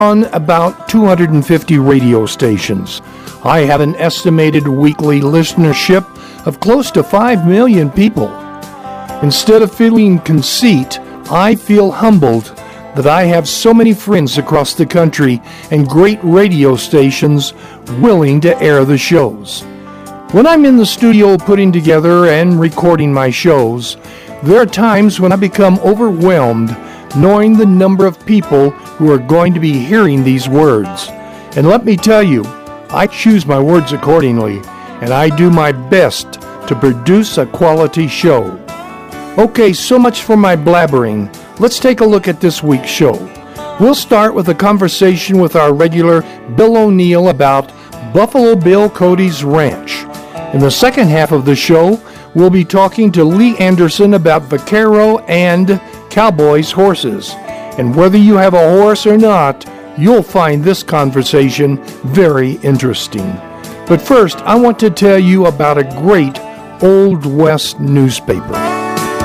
on about 250 radio stations. I have an estimated weekly listenership of close to 5 million people. Instead of feeling conceit, I feel humbled that I have so many friends across the country and great radio stations willing to air the shows. When I'm in the studio putting together and recording my shows, there are times when I become overwhelmed knowing the number of people who are going to be hearing these words. And let me tell you, I choose my words accordingly, and I do my best to produce a quality show. Okay, so much for my blabbering. Let's take a look at this week's show. We'll start with a conversation with our regular Bill O'Neill about Buffalo Bill Cody's ranch. In the second half of the show, we'll be talking to Lee Anderson about Vaquero and Cowboys horses. And whether you have a horse or not, you'll find this conversation very interesting. But first, I want to tell you about a great Old West newspaper.